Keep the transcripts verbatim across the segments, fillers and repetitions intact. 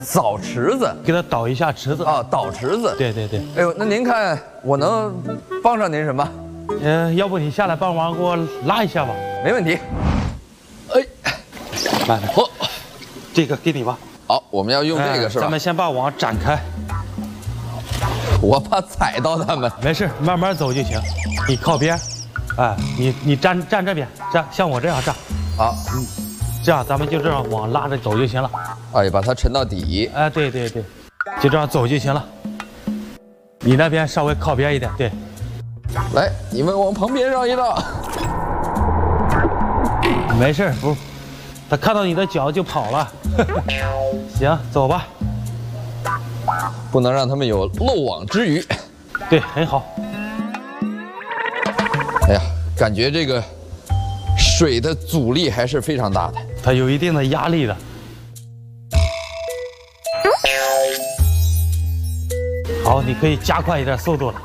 扫池子， 给它倒一下池子啊，倒池子。 对对对。 哎呦，那您看我能帮上您什么？ 呃，要不你下来帮忙给我拉一下吧。 没问题。 哎，来来，嚯，这个给你吧。 好，我们要用这个是吧？ 咱们先把网展开。 我怕踩到他们。 没事，慢慢走就行。你靠边，哎，你你站站这边，站像我这样站。 好， 嗯，这样咱们就这样往拉着走就行了。 哎，把它沉到底。 哎，对对对，就这样走就行了。你那边稍微靠边一点，对。 来，你们往旁边绕一绕。 没事，不，他看到你的脚就跑了。行，走吧。 不能让他们有漏网之鱼。 对，很好。 哎呀，感觉这个水的阻力还是非常大的， 它有一定的压力的。好，你可以加快一点速度了。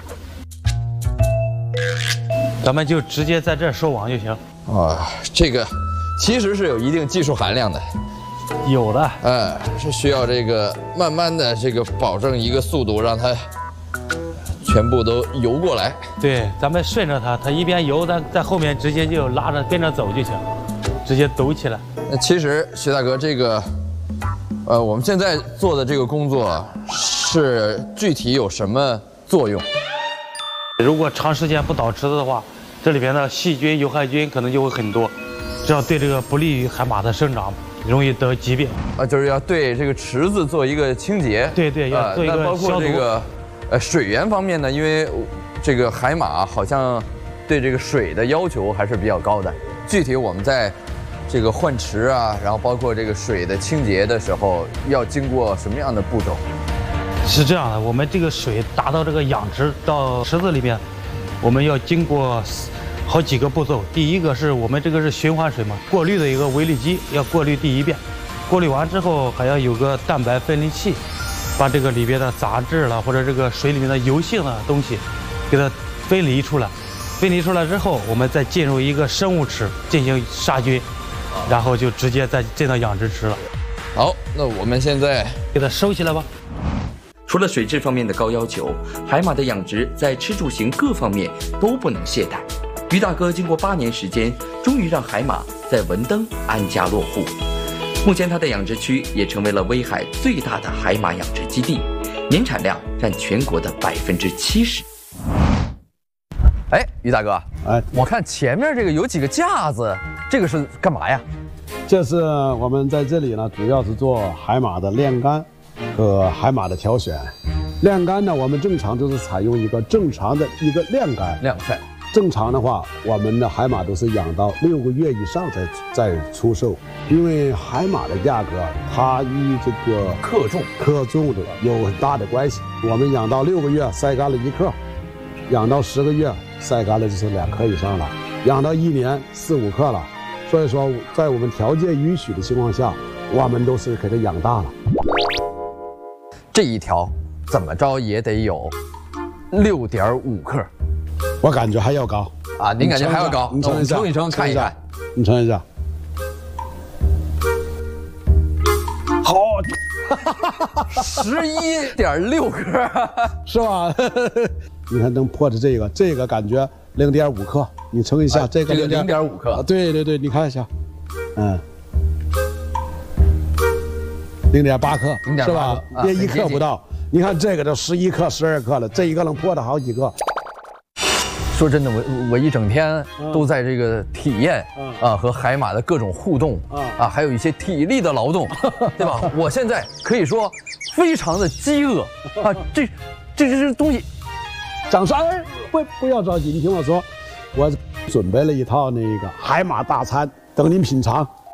咱们就直接在这儿收网就行。 啊，这个其实是有一定技术含量的。 有的， 哎，是需要这个慢慢的这个保证一个速度，让它全部都游过来。 对，咱们顺着它，它一边游，咱在后面直接就拉着跟着走就行，直接抖起来。 那其实徐大哥，这个，呃，我们现在做的这个工作是具体有什么作用？ 如果长时间不倒池子的话，这里边的细菌、有害菌可能就会很多，这样对这个不利于海马的生长。容易得疾病啊，就是要对这个池子做一个清洁。 对对，要做一个消毒。 那包括这个，呃，水源方面呢，因为这个海马好像对这个水的要求还是比较高的。具体我们在这个换池啊，然后包括这个水的清洁的时候，要经过什么样的步骤？ 是这样的，我们这个水达到这个养殖到池子里面，我们要经过好几个步骤。第一个是我们这个是循环水嘛，过滤的一个微粒机要过滤第一遍，过滤完之后还要有个蛋白分离器，把这个里边的杂质了或者这个水里面的油性的东西给它分离出来。分离出来之后，我们再进入一个生物池进行杀菌，然后就直接再进到养殖池了。 好，那我们现在给它收起来吧。 除了水质方面的高要求，海马的养殖在吃住行各方面都不能懈怠。于大哥经过八年时间，终于让海马在文登安家落户。目前他的养殖区也成为了威海最大的海马养殖基地，年产量占全国的百分之七十。 哎，于大哥， 哎， 我看前面这个有几个架子，这个是干嘛呀？ 这是我们在这里呢，主要是做海马的晾干和海马的挑选。晾干呢，我们正常就是采用一个正常的一个晾干晾晒。 正常的话，我们的海马都是养到六个月以上再再出售，因为海马的价格它与这个克重克重的有很大的关系。我们养到六个月晒干了一克，养到十个月晒干了就是两克以上了，养到一年四五克了。所以说，在我们条件允许的情况下，我们都是给它养大了。 这一条怎么着也得有六点五克。 我感觉还要高啊！您感觉还要高？ 你称一下， 称一称，看一看。 你称一下。好， 十一点六克， 是吧？你看能破的这个，这个感觉零点五克，你称一下， 啊、 这个零点五克、 啊。对对对，你看一下，嗯，零点八克，是吧？连、啊、一克不到。你看这个都十一克、十二克了，这一个能破的好几个。 说真的，我我一整天都在这个体验啊和海马的各种互动啊，还有一些体力的劳动，对吧？我现在可以说非常的饥饿啊，这这这这东西， 掌声！不不要着急，你听我说，我准备了一套那个海马大餐等您品尝。